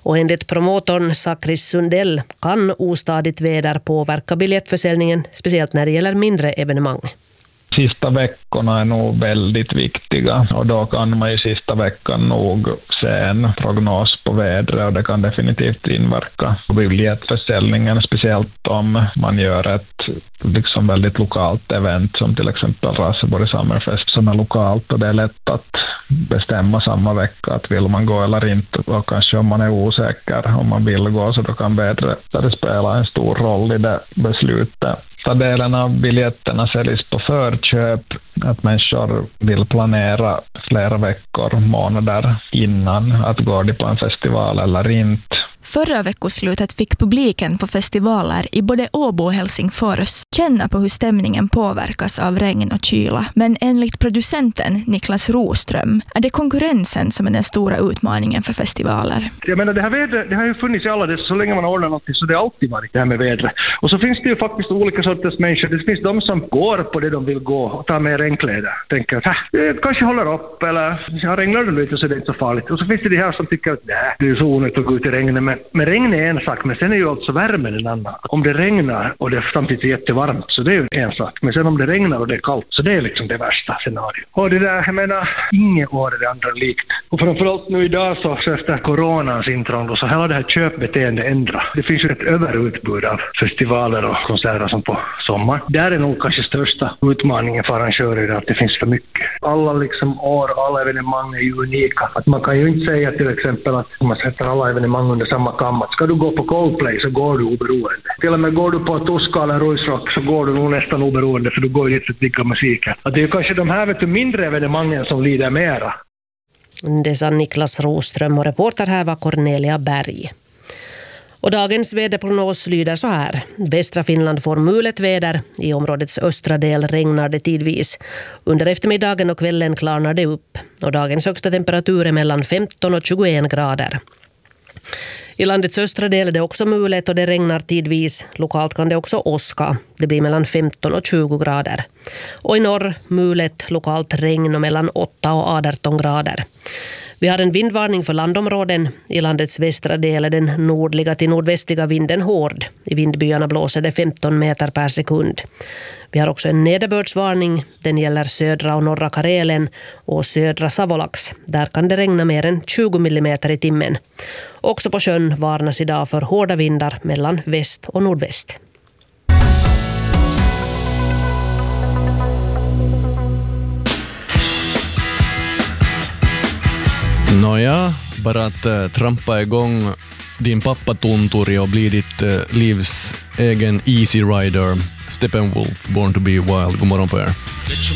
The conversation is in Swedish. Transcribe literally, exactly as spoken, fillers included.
Och enligt promotorn Sakris Sundell kan ostadigt väder påverka biljettförsäljningen, speciellt när det gäller mindre evenemang. Sista veckorna är nog väldigt viktiga och då kan man i sista veckan nog se en prognos på vädret och det kan definitivt inverka på biljettförsäljningen, speciellt om man gör ett liksom väldigt lokalt event som till exempel Raseborg Summerfest som är lokalt och det är lätt att bestämma samma vecka att vill man gå eller inte och kanske om man är osäker om man vill gå så då kan vädret spela en stor roll i det beslutet. Ta delen av biljetterna säljs på förköp, att människor vill planera flera veckor, månader innan att gå de på en festival eller inte. Förra veckoslutet fick publiken på festivaler i både Åbo och Helsingfors känna på hur stämningen påverkas av regn och kyla. Men enligt producenten Niklas Roström är det konkurrensen som är den stora utmaningen för festivaler. Jag menar, det här vädret, det har ju funnits i alla dessa, så länge man ordnar något så det har alltid varit det här med vädret. Och så finns det ju faktiskt olika sorters människor. Det finns de som går på det de vill gå och tar med regnkläder. Tänker att det kanske håller upp eller ja, regnar det lite så det är inte så farligt. Och så finns det de här som tycker att nej, det är så onödigt att gå ut i regnet. Men, men regn är en sak, men sen är ju alltså värmen en annan. Om det regnar och det är samtidigt jättevarmt så det är ju en sak. Men sen om det regnar och det är kallt så det är liksom det värsta scenariot. Och det där, jag menar, inget år är det andra likt. Och framförallt nu idag så, så efter coronans intrång så hela det här köpbeteendet ändras. Det finns ju ett överutbud av festivaler och konserter som på sommar. Där är nog kanske största utmaningen för arrangörer att det finns för mycket. Alla liksom år, alla evenemang är ju unika. Att man kan ju inte säga till exempel att om man sätter alla evenemang under samma kam, att ska du gå på Coldplay så går du oberoende. Till och med går du på Tuska eller Ruisrock så går du nog nästan oberoende för du går ju inte att digga musiken. Att det är kanske de här vet du, mindre evenemangen som lider mera. Det sa Niklas Roström och reporter här var Cornelia Berg. Och dagens väderprognos lyder så här. Västra Finland får mulet väder. I områdets östra del regnar det tidvis. Under eftermiddagen och kvällen klarnar det upp. Och dagens högsta temperatur är mellan femton och tjugoen grader. I landets östra del är det också mulet och det regnar tidvis. Lokalt kan det också åska. Det blir mellan femton och tjugo grader. Och i norr mulet, lokalt regn och mellan åtta och arton grader. Vi har en vindvarning för landområden. I landets västra del är den nordliga till nordvästliga vinden hård. I vindbyarna blåser det femton meter per sekund. Vi har också en nederbördsvarning. Den gäller södra och norra Karelen och södra Savolax. Där kan det regna mer än tjugo millimeter i timmen. Också på sjön varnas idag för hårda vindar mellan väst och nordväst. Nåja, bara att äh, trampa igång din pappatunturi och bli ditt äh, livs egen easy rider. Steppenwolf, Born to be Wild. God morgon på er.